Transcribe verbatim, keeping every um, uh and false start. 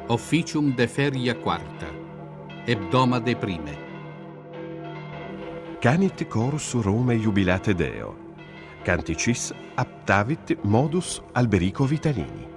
Officium de feria quarta, hebdomade prime. Canit cors Rome jubilate Deo. Canticis aptavit modus Alberico Vitalini.